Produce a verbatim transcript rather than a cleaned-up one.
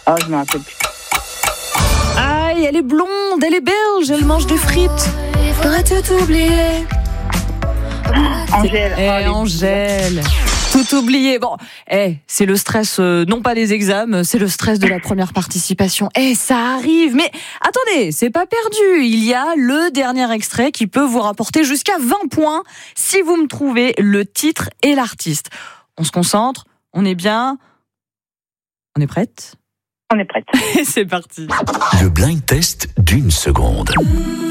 Ah, je me rappelle plus. Aïe, elle est blonde, elle est belge, elle mange des frites. Faudrait tout oublier. Angèle. Eh, Oh, les- Angèle. Tout oublié. Bon, eh, c'est le stress, euh, non pas des examens, c'est le stress de la première participation. Eh, ça arrive. Mais attendez, c'est pas perdu. Il y a le dernier extrait qui peut vous rapporter jusqu'à vingt points si vous me trouvez le titre et l'artiste. On se concentre, on est bien. On est prête ? On est prête. Et c'est parti. Le blind test d'une seconde.